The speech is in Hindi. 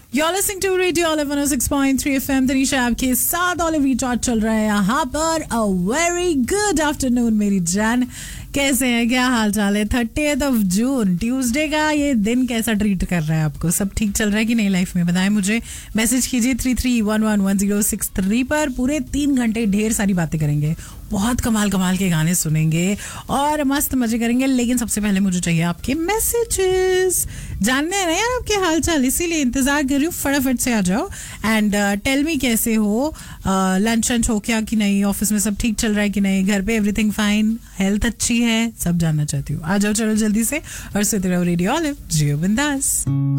You're listening to Radio Olive 106.3 FM. Tanisha आपके साथ ऑलिव चॉट चल रहा है यहाँ पर. A very good afternoon मेरी जान. कैसे हैं, क्या हाल चाल है? 30th of June ट्यूसडे का ये दिन कैसा ट्रीट कर रहा है आपको? सब ठीक चल रहा है कि नहीं लाइफ में? बताएं मुझे. मैसेज कीजिए 33111063 पर. पूरे 3 घंटे ढेर सारी बातें करेंगे, बहुत कमाल कमाल के गाने सुनेंगे और मस्त मजे करेंगे. लेकिन सबसे पहले मुझे चाहिए आपके मैसेजेस. जानने हैं ना यार आपके हाल चाल, इसीलिए इंतजार कर रही हूँ. फटाफट से आ जाओ एंड टेल मी कैसे हो. लंच हो क्या कि नहीं? ऑफिस में सब ठीक चल रहा है कि नहीं? घर पे एवरीथिंग फाइन? हेल्थ अच्छी है? सब जानना चाहती हूँ. आ जाओ चलो जल्दी से और सुनते रहो रेडियो ऑलिव. जियो बिंदास.